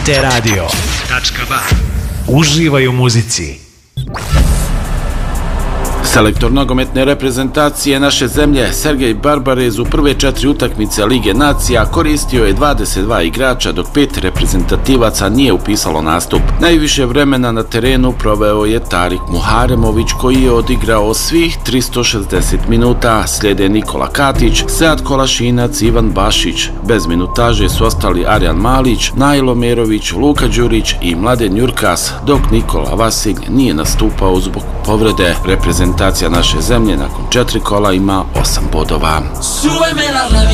interadio.ba. Uživaj u muzici. Selektor nogometne reprezentacije naše zemlje Sergej Barbarez u prve 4 utakmice Lige nacija koristio je 22 igrača, dok 5 reprezentativaca nije upisalo nastup. Najviše vremena na terenu proveo je Tarik Muharemović, koji je odigrao svih 360 minuta. Slijede Nikola Katić, Sead Kolašinac, Ivan Bašić. Bez minutaže su ostali Arjan Malić, Najlo Merović, Luka Đurić i Mladen Jurkas, dok Nikola Vasilj nije nastupao zbog povrede. Reprezentacija naše zemlje nakon 4 kola ima 8 bodova.